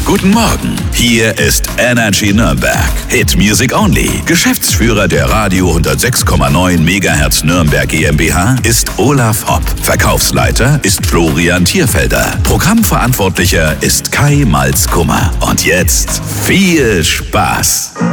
Guten Morgen, hier ist Energy Nürnberg. Hit Music Only. Geschäftsführer der Radio 106,9 MHz Nürnberg GmbH ist Olaf Hopp. Verkaufsleiter ist Florian Thierfelder. Programmverantwortlicher ist Kai Malzkummer. Und jetzt viel Spaß!